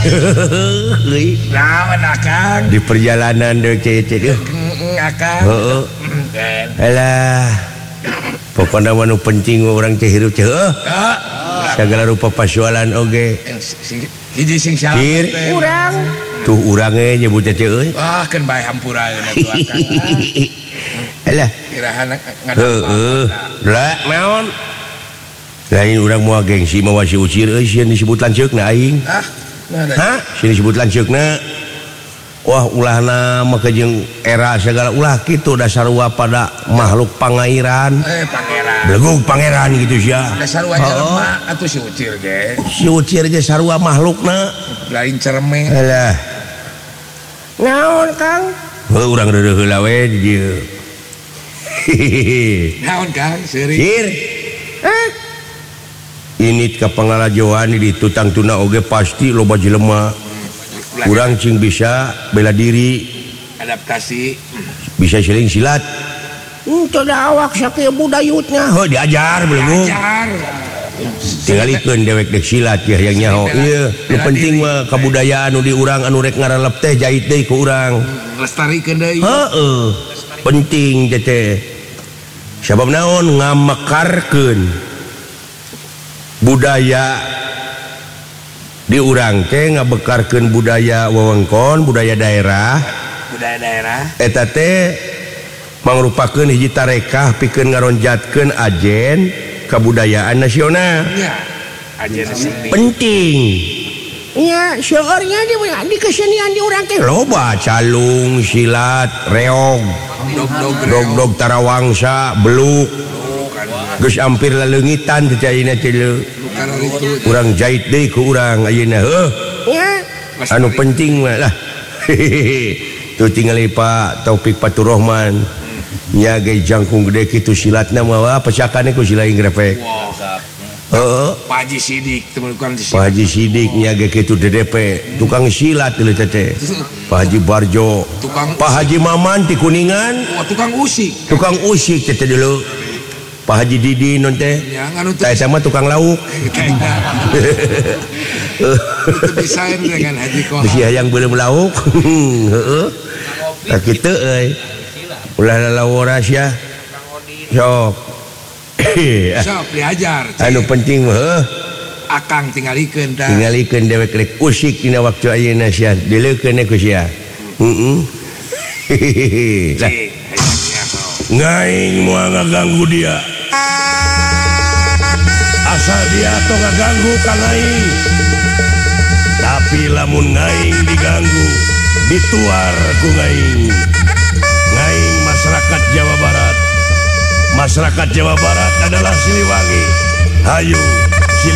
di perjalanan pokoknya manu penting orang hirup segala rupa pasualan oge tuh urangnya nyebut naon lain urang mau gengsi mau si ucir disebut lanceuk na aing sini disebut lanceuk na wah ulah nama kejeng era segala ulah gitu dasar sarua pada makhluk pangairan belegug pangeran gitu sia dasar sarua jelema atuh si ucir ge sarua makhlukna lain cereme alah naon Kang urang deudeuh heula we di dieu naon Kang seuring ini ke pangalajoan di tutang tuna oge pasti loba jelema kurang cing bisa bela diri adaptasi bisa seling silat itu da awak sakieu budayutnya diajar belum tingalikeun dewek dek silat ya yang nyaho ieu nu penting mah kabudayaan nu di urang anu rek ngarelep teh jahit deui ku urang lestarikeun deui penting teh sabab naon ngamekarkeun budaya di urang teh ngabekarkeun budaya wewengkon budaya daerah eta teh mangrupakeun hiji tarekah pikeun ngaronjatkeun ajen kabudayaan nasional penting nya seueurnya di kesenian di urang teh loba calung silat reog dog tarawangsa beluk geus ampir laleungitan teh caina teh urang jahit deui ku urang ayeuna anu penting mah lah tuh tinggal Pak Taufik Faturrahman nya ge jangkung gede kitu silatna mah pecakane ku silaing grepek Pak Haji Sidik temukan Pak Haji Sidik nya ge kitu DDP tukang silat teh teh Pak Haji Barjo Pak Haji Maman ti Kuningan tukang usik teh dulu Pak Haji Didi non teh saya sama tukang lauk bisa dengan Haji Kohar bisa yang belum lauk tak gitu ulah lalawaras ya sok diajar anu penting mah akang tingalikeun dewek rek usik dina waktu ayeuna sia dileukeun ku sia ngaing moal ngaganggu dia asal dia atau ngaganggu Kang Aing tapi lamun ngaing diganggu dituar ku ngaing masyarakat Jawa Barat adalah Siliwangi hayu